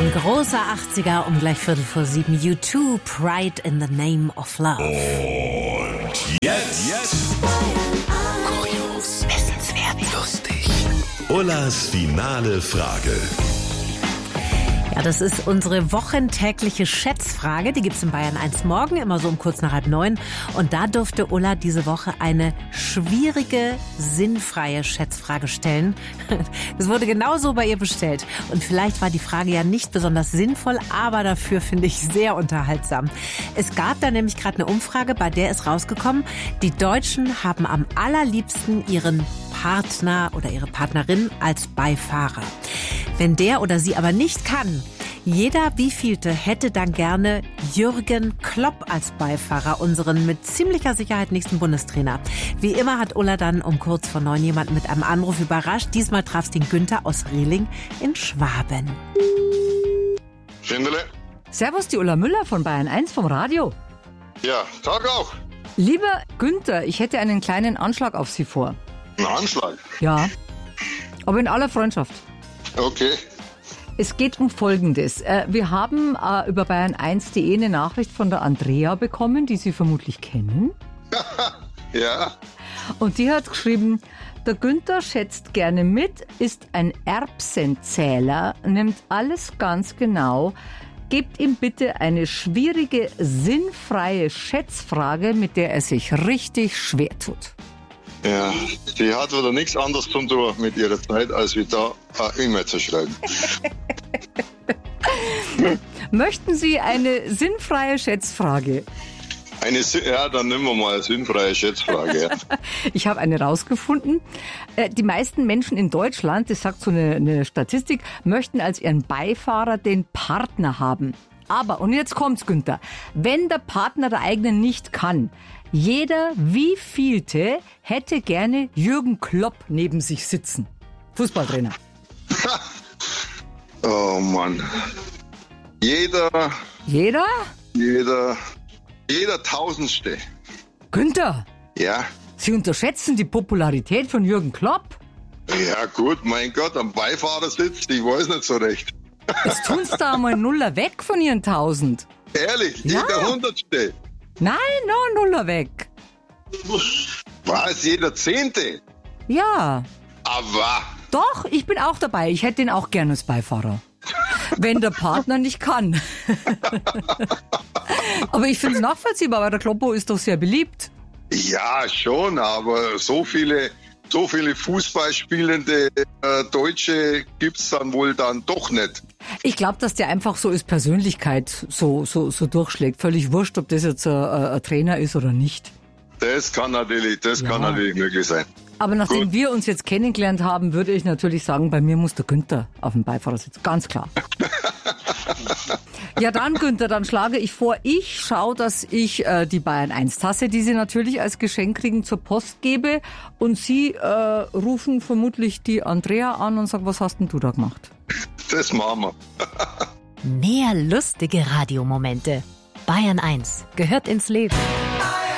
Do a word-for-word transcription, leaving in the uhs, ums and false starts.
Ein großer achtziger um gleich Viertel vor sieben. U zwei, Pride in the Name of Love. Und jetzt, jetzt. Kurios, wissenswert, lustig. Ullas finale Frage. Ja, das ist unsere wochentägliche Schätzfrage. Die gibt's in Bayern eins morgen, immer so um kurz nach halb neun. Und da durfte Ulla diese Woche eine schwierige, sinnfreie Schätzfrage stellen. Das wurde genauso bei ihr bestellt. Und vielleicht war die Frage ja nicht besonders sinnvoll, aber dafür finde ich sehr unterhaltsam. Es gab da nämlich gerade eine Umfrage, bei der ist rausgekommen, die Deutschen haben am allerliebsten ihren Partner oder ihre Partnerin als Beifahrer. Wenn der oder sie aber nicht kann, jeder wievielte hätte dann gerne Jürgen Klopp als Beifahrer, unseren mit ziemlicher Sicherheit nächsten Bundestrainer. Wie immer hat Ulla dann um kurz vor neun jemanden mit einem Anruf überrascht. Diesmal traf es den Günther aus Rehling in Schwaben. Schindele. Servus, die Ulla Müller von Bayern eins vom Radio. Ja, Tag auch. Lieber Günther, ich hätte einen kleinen Anschlag auf Sie vor. Ein Anschlag? Ja, aber in aller Freundschaft. Okay. Es geht um Folgendes. Wir haben über bayern eins punkt de eine Nachricht von der Andrea bekommen, die Sie vermutlich kennen. Ja. Und die hat geschrieben, der Günther schätzt gerne mit, ist ein Erbsenzähler, nimmt alles ganz genau. Gebt ihm bitte eine schwierige, sinnfreie Schätzfrage, mit der er sich richtig schwer tut. Ja, die hat wieder nichts anderes zu tun mit ihrer Zeit, als wie da eine E-Mail zu schreiben. Möchten Sie eine sinnfreie Schätzfrage? Eine, ja, dann nehmen wir mal eine sinnfreie Schätzfrage. Ja. Ich habe eine rausgefunden. Die meisten Menschen in Deutschland, das sagt so eine, eine Statistik, möchten als ihren Beifahrer den Partner haben. Aber, und jetzt kommt's, Günther, wenn der Partner der eigenen nicht kann, jeder wievielte hätte gerne Jürgen Klopp neben sich sitzen? Fußballtrainer. Oh Mann. Jeder, Jeder? jeder, jeder Tausendste. Günther, Ja. Sie unterschätzen die Popularität von Jürgen Klopp. Ja gut, mein Gott, am Beifahrersitz, ich weiß nicht so recht. Jetzt tun's da mal Nuller weg von Ihren tausend. Ehrlich, Ja. jeder Hundertste. Nein, noch Nuller weg. Was, jeder Zehnte? Ja. Aber, Doch, ich bin auch dabei. Ich hätte ihn auch gerne als Beifahrer. Wenn der Partner nicht kann. Aber ich finde es nachvollziehbar, weil der Kloppo ist doch sehr beliebt. ja schon, aber so viele, so viele Fußballspielende äh, Deutsche gibt's dann wohl dann doch nicht. Ich glaube, dass der einfach so als Persönlichkeit so, so, so durchschlägt. Völlig wurscht, ob das jetzt ein, ein Trainer ist oder nicht. Das kann natürlich, das Ja. kann natürlich möglich sein. Aber nachdem Gut. wir uns jetzt kennengelernt haben, würde ich natürlich sagen, bei mir muss der Günther auf dem Beifahrersitz. Ganz klar. Ja dann, Günther, dann schlage ich vor, ich schaue, dass ich äh, die Bayern eins Tasse, die Sie natürlich als Geschenk kriegen, zur Post gebe. Und Sie äh, rufen vermutlich die Andrea an und sagen, was hast denn du da gemacht? Das machen wir. Mehr lustige Radiomomente. Bayern eins gehört ins Leben.